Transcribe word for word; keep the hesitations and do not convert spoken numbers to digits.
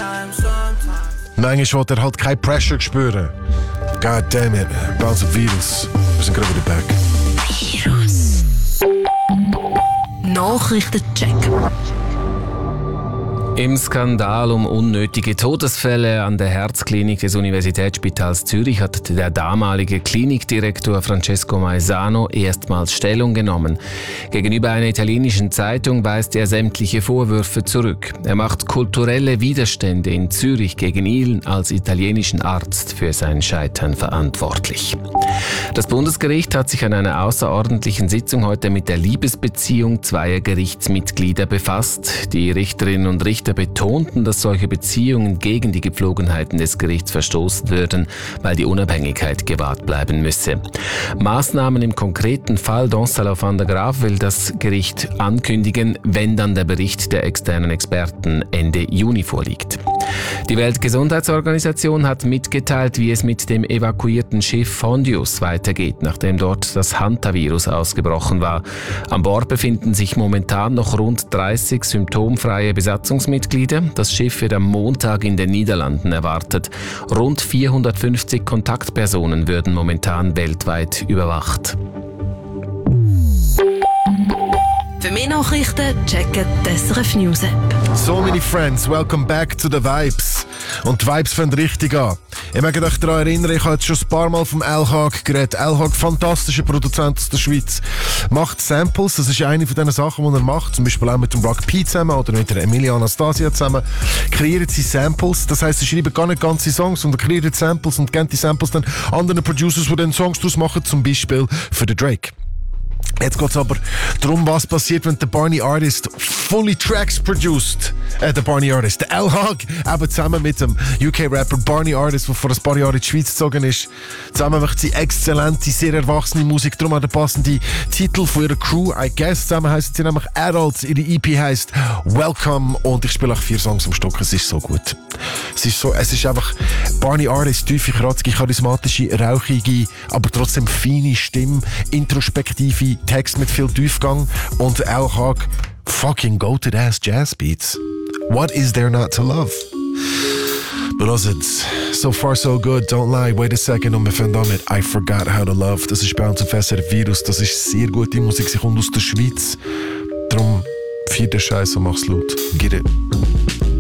Manchmal will er halt kein Pressure spüren. God damn it, Bounce of Virus. Wir sind gerade wieder back. Virus. Nachrichtencheck. Im Skandal um unnötige Todesfälle an der Herzklinik des Universitätsspitals Zürich hat der damalige Klinikdirektor Francesco Maesano erstmals Stellung genommen. Gegenüber einer italienischen Zeitung weist er sämtliche Vorwürfe zurück. Er macht kulturelle Widerstände in Zürich gegen ihn als italienischen Arzt für sein Scheitern verantwortlich. Das Bundesgericht hat sich an einer außerordentlichen Sitzung heute mit der Liebesbeziehung zweier Gerichtsmitglieder befasst. Die Richterinnen und Richter betonten, dass solche Beziehungen gegen die Gepflogenheiten des Gerichts verstoßen würden, weil die Unabhängigkeit gewahrt bleiben müsse. Maßnahmen im konkreten Fall Gonçalo van der Graaf will das Gericht ankündigen, wenn dann der Bericht der externen Experten Ende Juni vorliegt. Die Weltgesundheitsorganisation hat mitgeteilt, wie es mit dem evakuierten Schiff Hondius weitergeht, nachdem dort das Hantavirus ausgebrochen war. An Bord befinden sich momentan noch rund dreißig symptomfreie Besatzungsmitglieder. Das Schiff wird am Montag in den Niederlanden erwartet. Rund vierhundertfünfzig Kontaktpersonen würden momentan weltweit überwacht. Für mehr Nachrichten checken die S R F News App. So, meine Friends, welcome back to the Vibes. Und die Vibes fangen richtig an. Ich möchte euch daran erinnern, ich habe jetzt schon ein paar Mal vom El-Hag geredet. El-Hag, fantastischer Produzent aus der Schweiz, macht Samples. Das ist eine von den Sachen, die er macht. Zum Beispiel auch mit dem Rock P zusammen oder mit der Emilia Anastasia zusammen. Kreieren sie Samples. Das heisst, sie schreiben gar nicht ganze Songs, sondern kreieren Samples und geben die Samples dann anderen Producers, die dann Songs daraus machen, zum Beispiel für den Drake. Jetzt geht es aber darum, was passiert, wenn der Barney Artist fully Tracks produced. Äh, der Barney Artist, der El-Hag, eben zusammen mit dem U K-Rapper Barney Artist, der vor ein paar Jahren in die Schweiz gezogen ist. Zusammen macht sie exzellente, sehr erwachsene Musik. Darum auch der passende Titel von ihrer Crew, I guess. Zusammen heisst sie nämlich Adults. Ihre E P heisst Welcome und ich spiele auch vier Songs am Stück. Es ist so gut. Es ist so, es ist einfach Barney Artist, tiefe, kratzige, charismatische, rauchige, aber trotzdem feine Stimme, introspektive Text mit viel Tiefgang und El-Hag fucking goated ass Jazz Beats. What is there not to love? Belosseds, so far so good, don't lie, wait a second und wir fangen an mit I Forgot How to Love. Das ist bei uns auf S R F Virus, das ist sehr gute Musik, sie kommt aus der Schweiz. Darum vier den Scheiß und mach's laut. Get it.